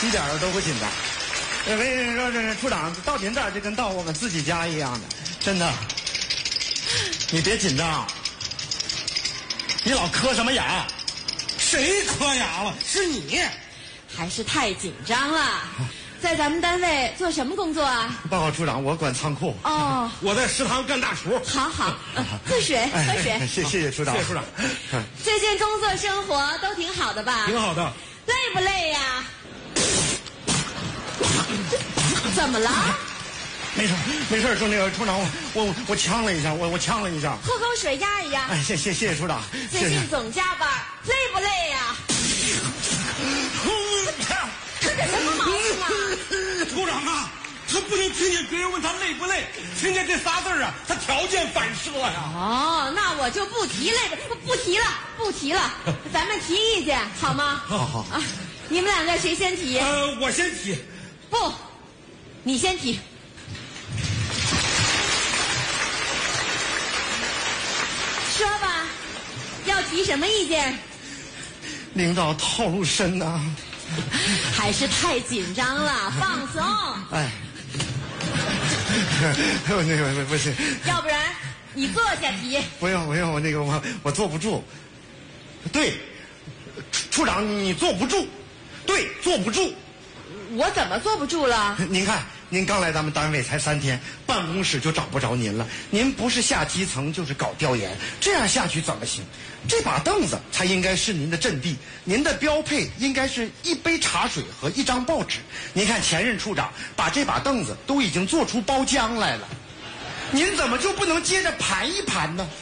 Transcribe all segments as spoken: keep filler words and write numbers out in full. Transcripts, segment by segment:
一点儿都不紧张。我跟你说，这处长到您这儿就跟到我们自己家一样的，真的。你别紧张，你老磕什么牙？ 谁磕牙了？是你， 还是太紧张了。在咱们单位做什么工作啊？ 报告处长，我管仓库。 哦， 我在食堂干大厨。 好好，呃、喝水，喝水。 哎、谢谢谢处长， 谢谢处长。 最近工作生活都挺好的吧？ 挺好的。 累不累呀？怎么了？ 没事没事，说那个处长，我我我呛了一下，我我呛了一下。 喝口水压一压。 哎，谢谢谢谢处长。 最近总加班，累不累呀？这是什么毛病啊？ 处长啊，他不能听见别人问他累不累，听见这仨字啊，他条件反射呀。 哦，那我就不提累不不提了，不提了，咱们提意见好吗？ 好好啊，你们两个谁先提？ 呃，我先提。 不，你先提。说吧，要提什么意见？ 领导套路深呐、啊， 还是太紧张了，放松。 哎，那个不是， 要不然你坐下提。 不用不用，我那个我我坐不住。对，处长你坐不住，对，坐不住。 我怎么坐不住了？ 您看，您刚来咱们单位才三天，办公室就找不着您了。您不是下基层就是搞调研，这样下去怎么行？这把凳子才应该是您的阵地，您的标配应该是一杯茶水和一张报纸。您看前任处长把这把凳子都已经做出包浆来了，您怎么就不能接着盘一盘呢？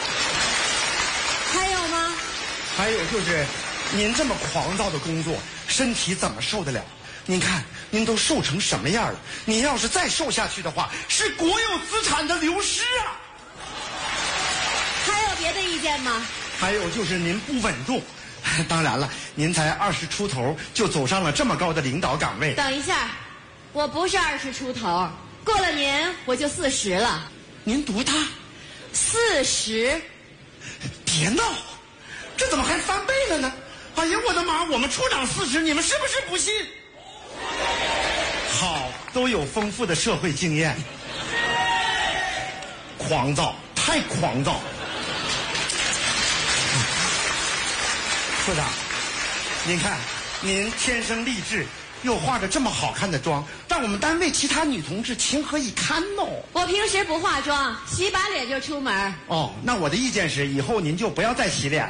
还有吗？ 还有就是，您这么狂躁的工作，身体怎么受得了？您看，您都瘦成什么样了？您要是再瘦下去的话，是国有资产的流失啊！ 还有别的意见吗？ 还有就是您不稳重。当然了，您才二十出头就走上了这么高的领导岗位。 等一下，我不是二十出头，过了年我就四十了。 您多大？ 四十。 别闹，这怎么还翻倍了呢？哎呀，我的妈！我们处长四十，你们是不是不信？好，都有丰富的社会经验。狂躁，太狂躁。处长，您看，您天生丽质，又化着这么好看的妆，让我们单位其他女同志情何以堪哦？ 我平时不化妆，洗把脸就出门。 哦，那我的意见是，以后您就不要再洗脸了。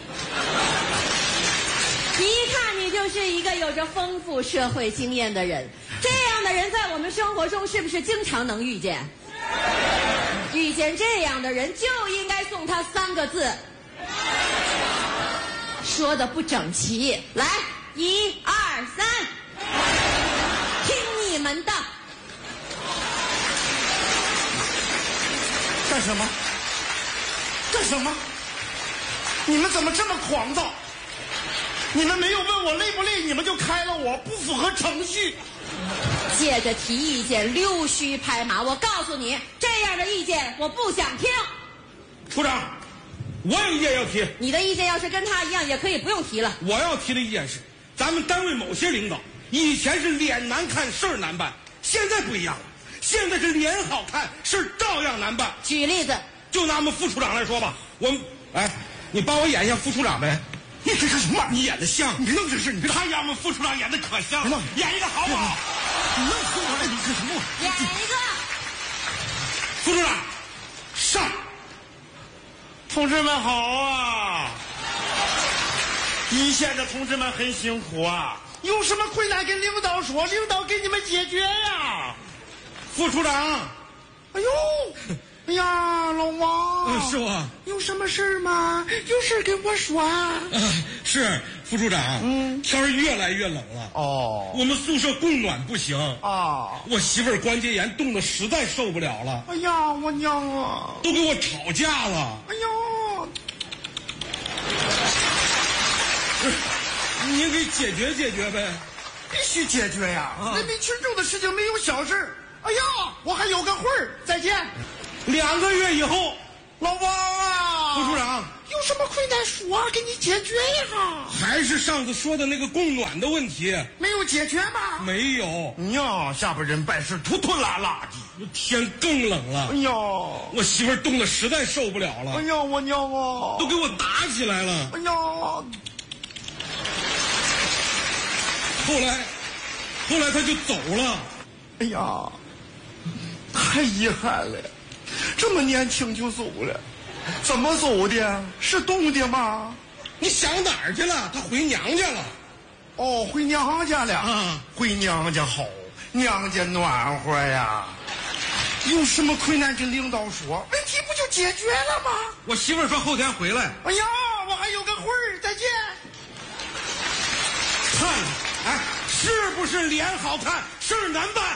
一看你就是一个有着丰富社会经验的人，这样的人在我们生活中是不是经常能遇见？遇见这样的人就应该送他三个字，说的不整齐。来，一二三，听你们的。 干什么？干什么？你们怎么这么狂躁？你们没有问我累不累，你们就开了我，不符合程序。 借着提意见溜须拍马，我告诉你，这样的意见我不想听。 处长，我有意见要提。 你的意见要是跟他一样，也可以不用提了。 我要提的意见是，咱们单位某些领导以前是脸难看事儿难办，现在不一样了，现在是脸好看事儿照样难办。 举例子， 就拿我们副处长来说吧，我们哎，你帮我演一下副处长呗。 你这干什么？ 你演的像， 你别弄这事，你别他演我们副处长演的可像了， 演一个好不好？ 你弄死我了！你干什么？ 演一个。 副处长，上。 同志们好啊！一线的同志们很辛苦啊，有什么困难跟领导说，领导给你们解决呀。 副处长， 哎呦！哎呀，老王， 嗯，是我。 有什么事儿吗？有事跟我说啊。 啊，是副处长。嗯，天儿越来越冷了。哦，我们宿舍供暖不行啊。我媳妇儿关节炎，冻得实在受不了了。 哎呀，我娘啊！ 都跟我吵架了。 哎呦， 您给解决解决呗。 必须解决呀！啊、人民群众的事情没有小事。哎呀，我还有个会儿，再见。 两个月以后， 老王啊！ 副处长， 有什么困难说，给你解决一下。 还是上次说的那个供暖的问题， 没有解决吗？ 没有。 哎呀，下边人办事拖拖拉拉的， 天更冷了。 哎呀， 我媳妇儿冻得实在受不了了。 哎呀，我娘啊， 都给我打起来了。 哎呀， 后来，后来他就走了。 哎呀，太遗憾了，这么年轻就走了。怎么走的？是冻的吗？ 你想哪儿去了？他回娘家了。 哦，回娘家了。 啊， 回娘家好，娘家暖和呀。有什么困难跟领导说，问题不就解决了吗？ 我媳妇儿说后天回来。 哎呀，我还有个会儿，再见。 看，哎，是不是脸好看，事儿难办？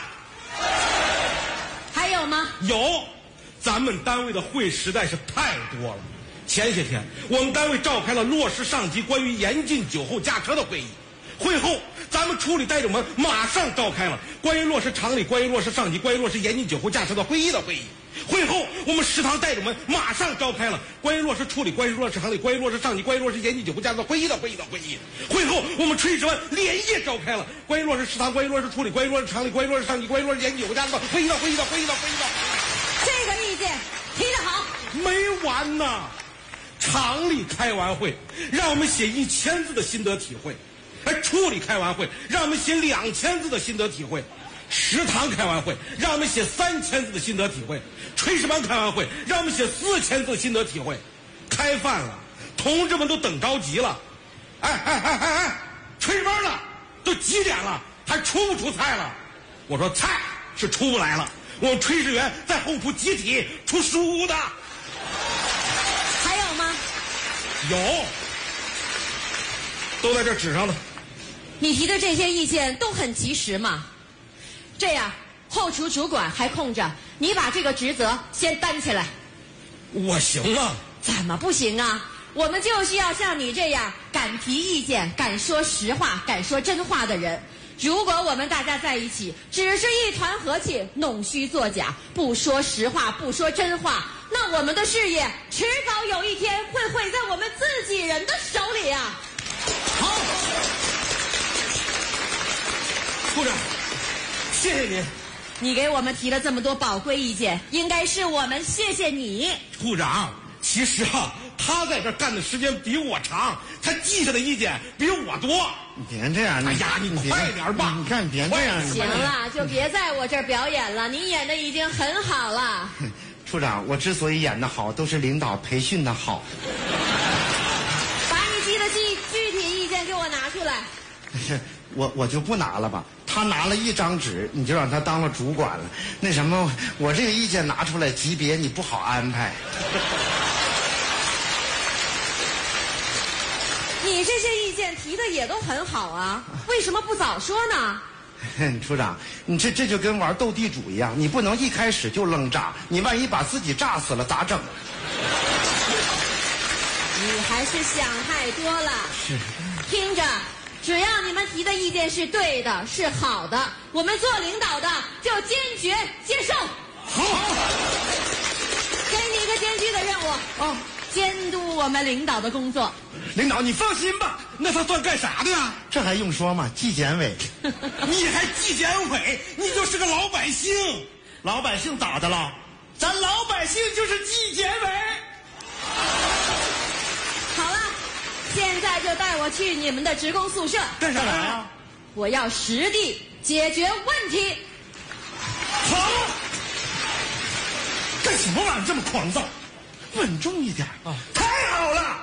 还有吗？ 有，咱们单位的会实在是太多了。前些天，我们单位召开了落实上级关于严禁酒后驾车的会议。会后，咱们处理代表们马上召开了关于落实厂里、关于落实上级、关于落实严禁酒后驾车的会议的会议。会后，我们食堂代表们马上召开了关于落实处理、关于落实厂里、关于落实上级、关于落实严禁酒后驾车的会议的会议的会议。会后，我们炊事班连夜召开了关于落实食堂、关于落实处理、关于落实厂里、关于落实上级、关于落实严禁酒后驾车的会议的会议的会议的会议的。 这个意见提得好， 没完呢。厂里开完会，让我们写一千字的心得体会；而处理开完会，让我们写两千字的心得体会；食堂开完会，让我们写三千字的心得体会；炊事班开完会，让我们写四千字的心得体会。开饭了，同志们都等着急了。哎哎哎哎哎，炊事班了，都几点了，还出不出菜了？我说菜是出不来了，我们炊事员在后厨集体出书的。 还有吗？ 有，都在这纸上呢。 你提的这些意见都很及时嘛？这样，后厨主管还空着，你把这个职责先担起来。 我行啊？ 怎么不行啊？我们就需要像你这样敢提意见、敢说实话、敢说真话的人。如果我们大家在一起，只是一团和气，弄虚作假，不说实话，不说真话，那我们的事业迟早有一天会毁在我们自己人的手里啊！ 好，部长，谢谢您。 你给我们提了这么多宝贵意见，应该是我们谢谢你。 处长，其实啊，他在这干的时间比我长，他记下的意见比我多。 你别这样， 哎呀，你快点吧！ 你看，别这样。 行了，就别在我这儿表演了，你演的已经很好了。 处长，我之所以演得好，都是领导培训的好。 把你提的具具体意见给我拿出来。 是我我就不拿了吧。他拿了一张纸，你就让他当了主管了。那什么，我这个意见拿出来，级别你不好安排。 你这些意见提的也都很好啊，为什么不早说呢？ 处长，你这这就跟玩斗地主一样，你不能一开始就扔炸，你万一把自己炸死了咋整？ 你还是想太多了。 是。 听着，只要你们提的意见是对的，是好的，我们做领导的就坚决接受。 好， 给你一个艰巨的任务啊， 监督我们领导的工作。 领导，你放心吧。 那他算干啥的呀？ 这还用说吗？纪检委。 你还纪检委？你就是个老百姓。 老百姓咋的了？咱老百姓就是纪检委。 好了，现在就带我去你们的职工宿舍。 干啥呀？ 我要实地解决问题。 好。干什么玩意儿这么狂躁？稳重一点啊！太好了。